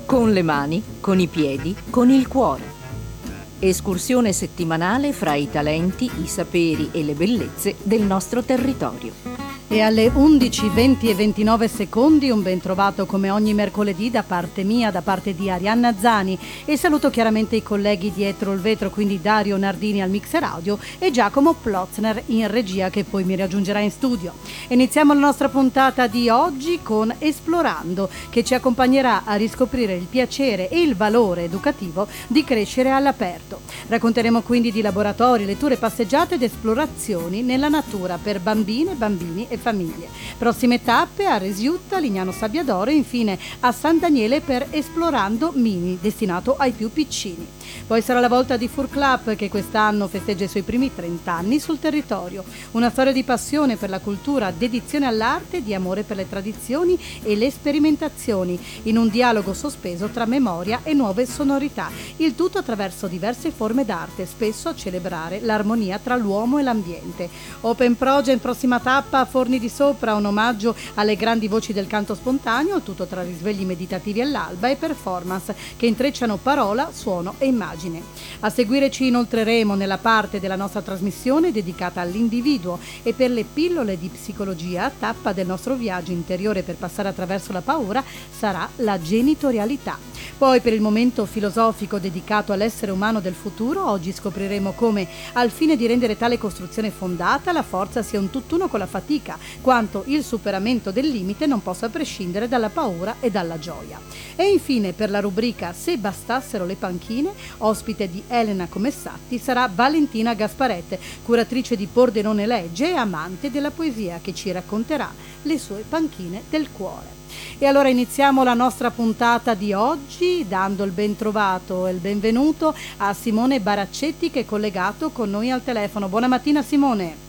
Con le mani, con i piedi, con il cuore. Escursione settimanale fra i talenti, i saperi e le bellezze del nostro territorio. E alle 11:20 e 29 secondi un ben trovato come ogni mercoledì da parte mia, da parte di Arianna Zani, e saluto chiaramente i colleghi dietro il vetro, quindi Dario Nardini al mixer audio e Giacomo Plotzner in regia, che poi mi raggiungerà in studio. Iniziamo la nostra puntata di oggi con Esplorando, che ci accompagnerà a riscoprire il piacere e il valore educativo di crescere all'aperto. Racconteremo quindi di laboratori, letture, passeggiate ed esplorazioni nella natura per bambine, bambini e famiglie. Prossime tappe a Resiutta, Lignano Sabbiadoro e infine a San Daniele per Esplorando Mini, destinato ai più piccini. Poi sarà la volta di Fur Club, che quest'anno festeggia i suoi primi 30 anni sul territorio. Una storia di passione per la cultura, dedizione all'arte, di amore per le tradizioni e le sperimentazioni, in un dialogo sospeso tra memoria e nuove sonorità. Il tutto attraverso diverse forme d'arte, spesso a celebrare l'armonia tra l'uomo e l'ambiente. Open Project, prossima tappa a Forni di Sopra, un omaggio alle grandi voci del canto spontaneo, tutto tra risvegli meditativi all'alba e performance che intrecciano parola, suono e immagine. A seguire ci inoltreremo nella parte della nostra trasmissione dedicata all'individuo e per le pillole di psicologia, tappa del nostro viaggio interiore per passare attraverso la paura, sarà la genitorialità. Poi per il momento filosofico dedicato all'essere umano del futuro, oggi scopriremo come al fine di rendere tale costruzione fondata la forza sia un tutt'uno con la fatica, quanto il superamento del limite non possa prescindere dalla paura e dalla gioia. E infine per la rubrica Se bastassero le panchine, ospite di Elena Comessatti sarà Valentina Gasparette, curatrice di Pordenone Legge e amante della poesia, che ci racconterà le sue panchine del cuore. E allora iniziamo la nostra puntata di oggi dando il ben trovato e il benvenuto a Simone Baraccetti, che è collegato con noi al telefono. Buona mattina Simone.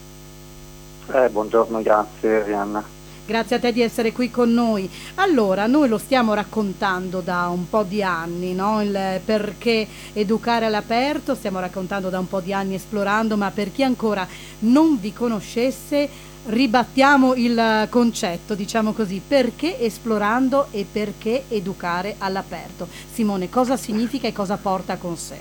Buongiorno, grazie Arianna. Grazie a te di essere qui con noi. Allora, noi lo stiamo raccontando da un po' di anni, no? Il perché educare all'aperto, stiamo raccontando da un po' di anni Esplorando, ma per chi ancora non vi conoscesse, ribattiamo il concetto, diciamo così, perché Esplorando e perché educare all'aperto. Simone, cosa significa e cosa porta con sé?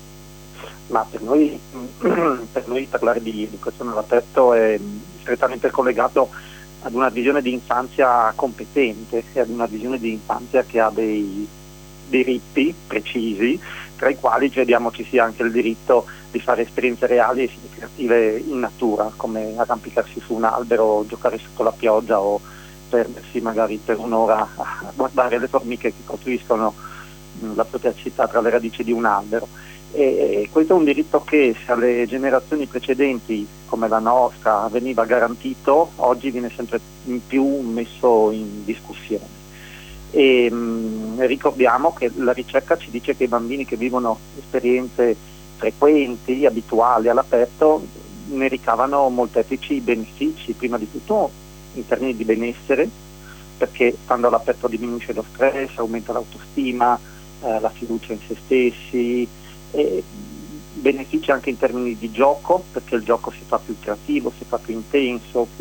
Ma per noi parlare di educazione all'aperto è strettamente collegato ad una visione di infanzia competente e ad una visione di infanzia che ha dei diritti precisi, tra i quali crediamo ci sia anche il diritto di fare esperienze reali e significative in natura, come arrampicarsi su un albero, giocare sotto la pioggia o perdersi magari per un'ora a guardare le formiche che costruiscono la propria città tra le radici di un albero. E questo è un diritto che, se alle generazioni precedenti come la nostra veniva garantito, oggi viene sempre in più messo in discussione. E ricordiamo che la ricerca ci dice che i bambini che vivono esperienze frequenti, abituali all'aperto, ne ricavano molteplici benefici, prima di tutto in termini di benessere, perché stando all'aperto diminuisce lo stress, aumenta l'autostima, la fiducia in se stessi, e benefici anche in termini di gioco, perché il gioco si fa più creativo, si fa più intenso,